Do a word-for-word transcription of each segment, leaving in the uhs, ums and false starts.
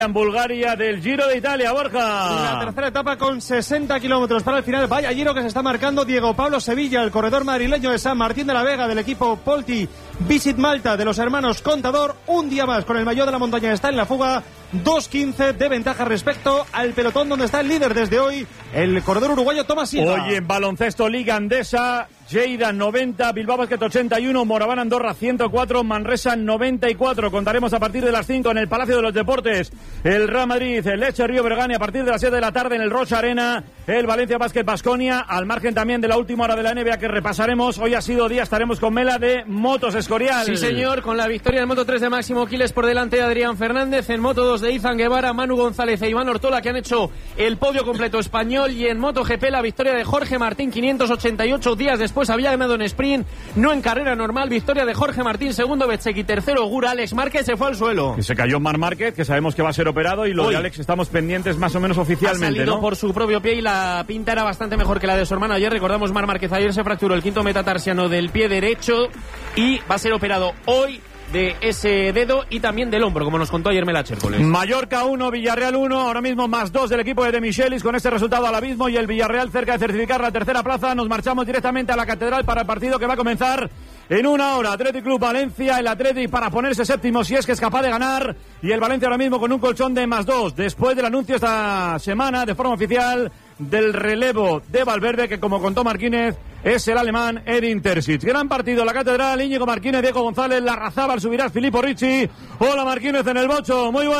En Bulgaria del Giro de Italia, Borja. La tercera etapa con sesenta kilómetros para el final. Vaya Giro que se está marcando Diego Pablo Sevilla, el corredor madrileño de San Martín de la Vega, del equipo Polti Visit Malta, de los hermanos Contador. Un día más con el maillot de la montaña, está en la fuga. dos quince de ventaja respecto al pelotón donde está el líder desde hoy, el corredor uruguayo Tomás Silva. Hoy en baloncesto Liga Andesa, Lleida noventa, Bilbao Basket ochenta y uno, Moraván Andorra ciento cuatro, Manresa noventa y cuatro. Contaremos a partir de las cinco en el Palacio de los Deportes el Real Madrid, el Lecce Río Bergani, a partir de las siete de la tarde en el Rocha Arena, el Valencia Basket Baskonia, al margen también de la última hora de la N B A que repasaremos. Hoy ha sido día, estaremos con Mela de Motos Escorial. Sí señor, con la victoria en Moto tres de Máximo Quiles por delante de Adrián Fernández, en Moto dos de Izan Guevara, Manu González e Iván Ortola, que han hecho el podio completo español, y en MotoGP la victoria de Jorge Martín, quinientos ochenta y ocho días después había ganado en sprint, no en carrera normal. Victoria de Jorge Martín, segundo Bezzecchi, tercero Gura. Alex Márquez se fue al suelo. Que se cayó Marc Márquez, que sabemos que va a ser operado, y lo Uy. de Alex estamos pendientes más o menos oficialmente, ha salido, ¿no? por su propio pie, y la pinta era bastante mejor que la de su hermano. Ayer, recordamos, Marc Márquez ayer se fracturó el quinto metatarsiano del pie derecho y va a ser operado hoy de ese dedo y también del hombro, como nos contó ayer Mela Chércoles. Mallorca uno, Villarreal uno, ahora mismo más dos del equipo de De Michelis. Con este resultado al abismo y el Villarreal cerca de certificar la tercera plaza, nos marchamos directamente a la Catedral para el partido que va a comenzar en una hora. Athletic Club Valencia, el Athletic para ponerse séptimo si es que es capaz de ganar, y el Valencia ahora mismo con un colchón de más dos, después del anuncio esta semana de forma oficial del relevo de Valverde, que como contó Marquínez es el alemán Edin Terzic. Gran partido en la Catedral, Íñigo Marquínez, Diego González, Larrazábal, subirá Filippo Ricci. Hola Marquínez en el bocho, muy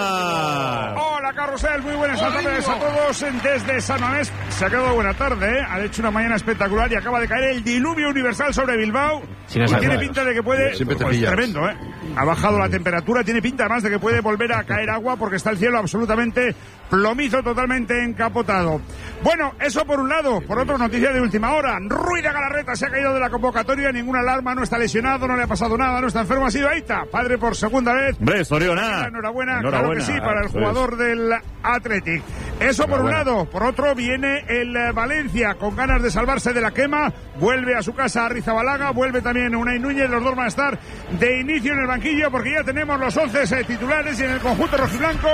buenas. Hola Carrusel, muy buenas tardes a todos desde San Mamés. Se ha quedado buena tarde, ¿eh? Ha hecho una mañana espectacular y acaba de caer el diluvio universal sobre Bilbao. Sí, no, y tiene pinta de que puede, siempre te pues, pillas. Tremendo, ¿eh? Ha bajado la temperatura, tiene pinta además de que puede volver a caer agua porque está el cielo absolutamente plomizo, totalmente encapotado. Bueno, eso por un lado. Por otro, noticia de última hora. Ruiz de Galarreta se ha caído de la convocatoria, ninguna alarma, no está lesionado, no le ha pasado nada, no está enfermo, ha sido Aita, padre por segunda vez. Hombre, Soriona. Enhorabuena, Enhorabuena, claro que sí, para el jugador del Athletic. Eso por un lado. Por otro, viene el Valencia con ganas de salvarse de la quema. Vuelve a su casa Arrizabalaga, vuelve también Unai Núñez. Los dos van a estar de inicio en el banquillo porque ya tenemos los once titulares, y en el conjunto rojiblanco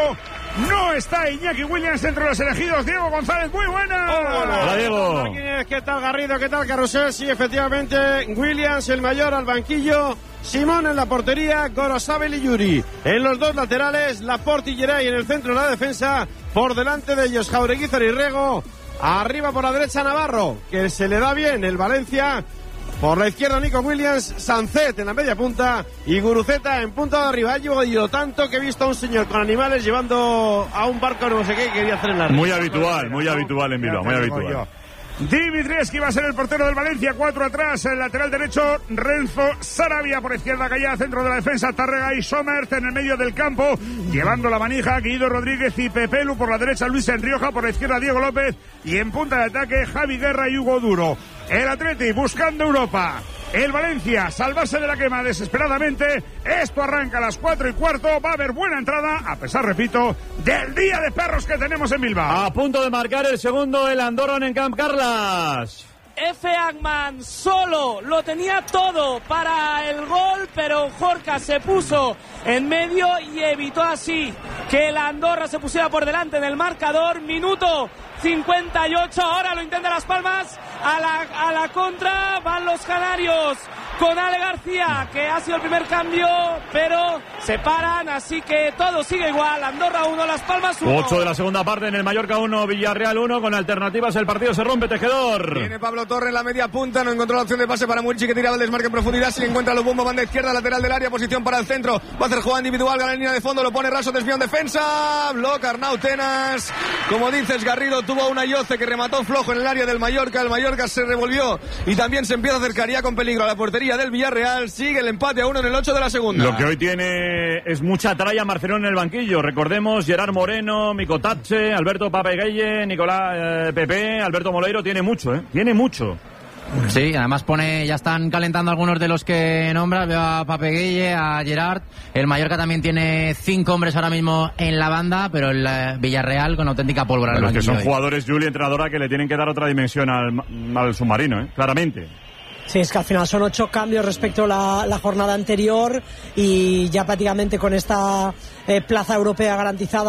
no está Iñaki Williams entre los elegidos. Diego González, muy buena. Hola, Hola Diego. ¿Qué tal Garrido? ¿Qué tal Carrusel? Sí, efectivamente, Williams el mayor al banquillo, Simón en la portería, Gorosabel y Yuri en los dos laterales, Laporte y Geray en el centro de la defensa, por delante de ellos Jaureguizar y Rego, arriba por la derecha Navarro, que se le da bien el Valencia. Por la izquierda Nico Williams, Sancet en la media punta y Guruceta en punta de arriba. Ha llovido tanto que he visto a un señor con animales llevando a un barco no sé qué que quería hacer en la red. Muy habitual, muy habitual en Bilbao, muy habitual. Dimitrievski va a ser el portero del Valencia, cuatro atrás, el lateral derecho Renzo Sarabia, por izquierda Callá, centro de la defensa Tárrega y Somert en el medio del campo, llevando la manija Guido Rodríguez y Pepelu, por la derecha Luis Enrioja, por la izquierda Diego López, y en punta de ataque Javi Guerra y Hugo Duro. El Atleti buscando Europa, el Valencia salvarse de la quema desesperadamente. Esto arranca a las cuatro y cuarto, va a haber buena entrada, a pesar, repito, del día de perros que tenemos en Bilbao. A punto de marcar el segundo el Andorran en Camp Carlas. F. Agman solo, lo tenía todo para el gol, pero Jorca se puso en medio y evitó así que la Andorra se pusiera por delante en el marcador. Minuto cincuenta y ocho, ahora lo intenta Las Palmas, a la, a la contra van los canarios con Ale García, que ha sido el primer cambio, pero se paran, así que todo sigue igual. Andorra uno, Las Palmas uno. ocho de la segunda parte en el Mallorca uno, Villarreal uno, con alternativas el partido se rompe, Tejedor. Viene Pablo Torre en la media punta, no encontró la opción de pase para Murici, que tiraba el desmarque en profundidad, si encuentra los bombos, banda izquierda, lateral del área, posición para el centro, va a hacer jugada individual, gana en línea de fondo, lo pone raso, desvío en defensa, bloca Arnau Tenas, como dices Garrido, tuvo una Yoce que remató flojo en el área del Mallorca, el Mallorca se revolvió y también se empieza a acercar ya con peligro a la portería del Villarreal, sigue el empate a uno en el ocho de la segunda. Lo que hoy tiene es mucha tralla Marcelón en el banquillo, recordemos Gerard Moreno, Mico Tache, Alberto Papegueye, Nicolás eh, Pepe, Alberto Moleiro, tiene mucho, ¿eh? Tiene mucho. Sí, además pone, ya están calentando algunos de los que nombras, veo a Papegueye, a Gerard, el Mallorca también tiene cinco hombres ahora mismo en la banda, pero el eh, Villarreal con auténtica pólvora. Pero es que son hoy. jugadores, Juli, entrenadora, que le tienen que dar otra dimensión al, al submarino, ¿eh? Claramente. Sí, es que al final son ocho cambios respecto a la, la jornada anterior y ya prácticamente con esta eh, plaza europea garantizada